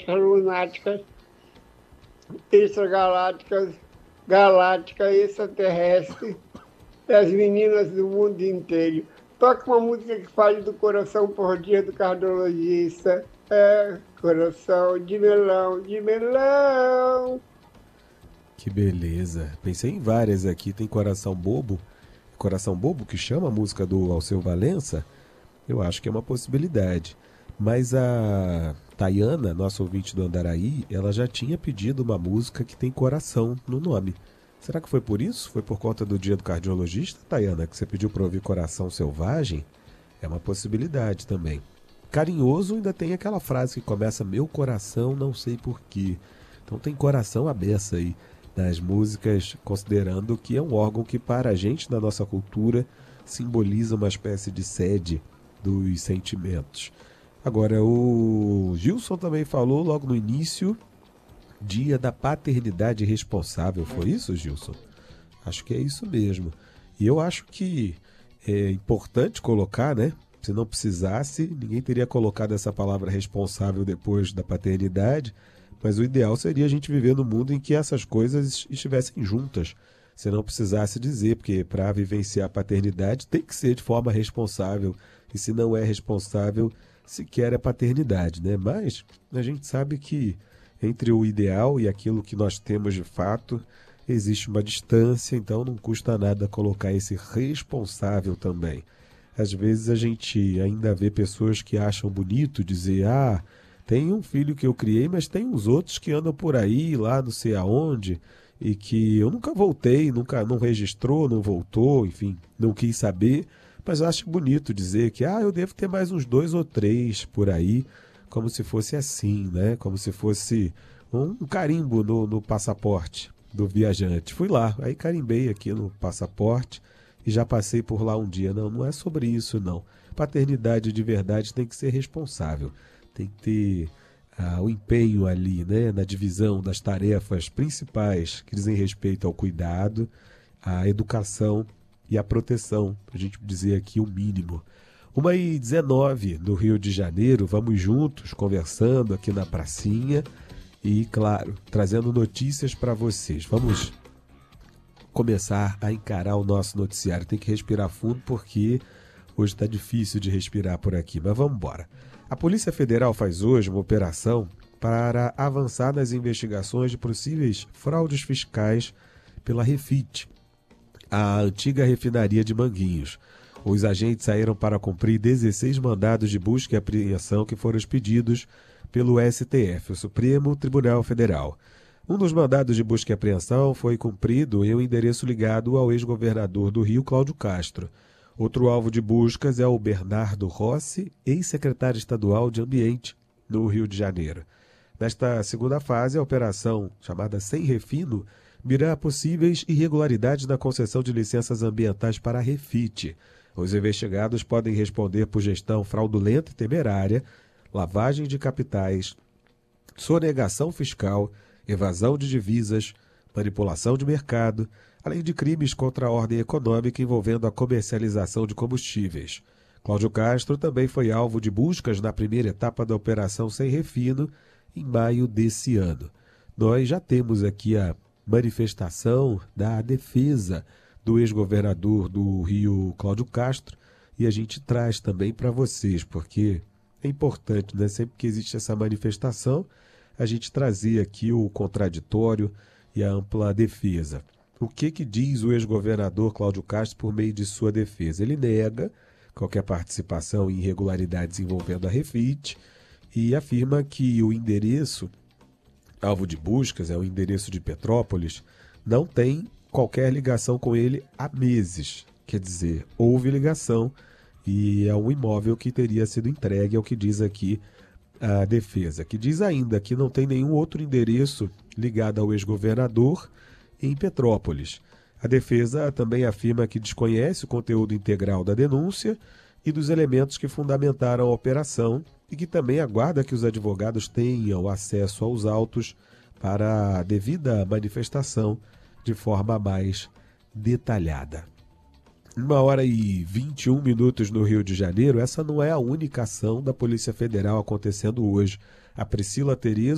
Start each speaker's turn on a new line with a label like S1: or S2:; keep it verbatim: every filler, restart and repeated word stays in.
S1: lunáticas, extragalácticas, galácticas, extraterrestres, das meninas do mundo inteiro. Toca uma música que fale do coração por dia do cardiologista. É, coração de melão, de melão.
S2: Que beleza. Pensei em várias aqui. Tem Coração Bobo. Coração Bobo, que chama a música do Alceu Valença. Eu acho que é uma possibilidade. Mas a Tayana, nossa ouvinte do Andaraí, ela já tinha pedido uma música que tem coração no nome. Será que foi por isso? Foi por conta do dia do cardiologista, Tayana, que você pediu para ouvir Coração Selvagem? É uma possibilidade também. Carinhoso ainda tem aquela frase que começa meu coração não sei porquê. Então tem coração à beça aí nas músicas, considerando que é um órgão que para a gente, na nossa cultura, simboliza uma espécie de sede dos sentimentos. Agora, o Gilson também falou logo no início, dia da paternidade responsável. Foi isso, Gilson? Acho que é isso mesmo. E eu acho que é importante colocar, né? Se não precisasse, ninguém teria colocado essa palavra responsável depois da paternidade, mas o ideal seria a gente viver num mundo em que essas coisas estivessem juntas. Se não precisasse dizer, porque para vivenciar a paternidade tem que ser de forma responsável. E se não é responsável, sequer é paternidade, né? Mas a gente sabe que entre o ideal e aquilo que nós temos de fato, existe uma distância, então não custa nada colocar esse responsável também. Às vezes a gente ainda vê pessoas que acham bonito dizer, ah, tem um filho que eu criei, mas tem uns outros que andam por aí, lá não sei aonde, e que eu nunca voltei, nunca não registrou, não voltou, enfim, não quis saber, mas eu acho bonito dizer que, ah, eu devo ter mais uns dois ou três por aí, como se fosse assim, né? Como se fosse um carimbo no, no passaporte do viajante. Fui lá, aí carimbei aqui no passaporte e já passei por lá um dia. Não, não é sobre isso, não. Paternidade de verdade tem que ser responsável. Tem que ter ah, o empenho ali, né? Na divisão das tarefas principais que dizem respeito ao cuidado, à educação e à proteção. A gente dizer aqui o mínimo. uma e dezenove no Rio de Janeiro, vamos juntos, conversando aqui na pracinha e, claro, trazendo notícias para vocês. Vamos começar a encarar o nosso noticiário. Tem que respirar fundo porque hoje está difícil de respirar por aqui, mas vamos embora. A Polícia Federal faz hoje uma operação para avançar nas investigações de possíveis fraudes fiscais pela Refit, a antiga refinaria de Manguinhos. Os agentes saíram para cumprir dezesseis mandados de busca e apreensão que foram expedidos pelo S T F, o Supremo Tribunal Federal. Um dos mandados de busca e apreensão foi cumprido em um endereço ligado ao ex-governador do Rio, Cláudio Castro. Outro alvo de buscas é o Bernardo Rossi, ex-secretário estadual de Ambiente, no Rio de Janeiro. Nesta segunda fase, a operação, chamada Sem Refino, mira possíveis irregularidades na concessão de licenças ambientais para a Refit. Os investigados podem responder por gestão fraudulenta e temerária, lavagem de capitais, sonegação fiscal, evasão de divisas, manipulação de mercado, além de crimes contra a ordem econômica envolvendo a comercialização de combustíveis. Cláudio Castro também foi alvo de buscas na primeira etapa da Operação Sem Refino, em maio desse ano. Nós já temos aqui a manifestação da defesa do ex-governador do Rio, Cláudio Castro, e a gente traz também para vocês, porque é importante, né? Sempre que existe essa manifestação, a gente trazer aqui o contraditório e a ampla defesa. O que que diz o ex-governador Cláudio Castro por meio de sua defesa? Ele nega qualquer participação em irregularidades envolvendo a Refit e afirma que o endereço, alvo de buscas, é o endereço de Petrópolis, não tem qualquer ligação com ele há meses. Quer dizer, houve ligação e é um imóvel que teria sido entregue, é o que diz aqui a defesa, que diz ainda que não tem nenhum outro endereço ligado ao ex-governador em Petrópolis. A defesa também afirma que desconhece o conteúdo integral da denúncia e dos elementos que fundamentaram a operação e que também aguarda que os advogados tenham acesso aos autos para a devida manifestação de forma mais detalhada. Uma hora e vinte e um minutos no Rio de Janeiro, essa não é a única ação da Polícia Federal acontecendo hoje. A Priscila Tereza